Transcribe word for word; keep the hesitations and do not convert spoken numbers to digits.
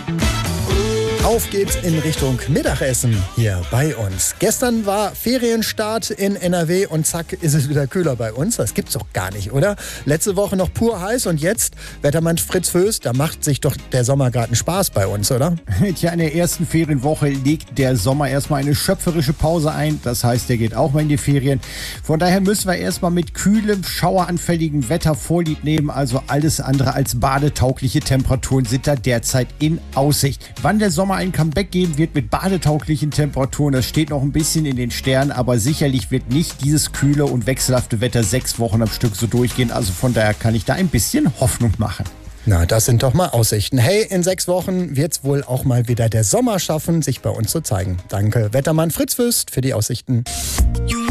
Auf geht's in Richtung Mittagessen hier bei uns. Gestern war Ferienstart in N R W und zack ist es wieder kühler bei uns. Das gibt's doch gar nicht, oder? Letzte Woche noch pur heiß und jetzt, Wettermann Fritz Föst, da macht sich doch der Sommergarten Spaß bei uns, oder? Tja, in der ersten Ferienwoche legt der Sommer erstmal eine schöpferische Pause ein. Das heißt, der geht auch mal in die Ferien. Von daher müssen wir erstmal mit kühlem, schaueranfälligem Wetter Vorlieb nehmen. Also alles andere als badetaugliche Temperaturen sind da derzeit in Aussicht. Wann der Sommer ein Comeback geben wird mit badetauglichen Temperaturen, das steht noch ein bisschen in den Sternen, aber sicherlich wird nicht dieses kühle und wechselhafte Wetter sechs Wochen am Stück so durchgehen. Also von daher kann ich da ein bisschen Hoffnung machen. Na, das sind doch mal Aussichten. Hey, in sechs Wochen wird's wohl auch mal wieder der Sommer schaffen, sich bei uns zu zeigen. Danke, Wettermann Fritz Föst, für die Aussichten.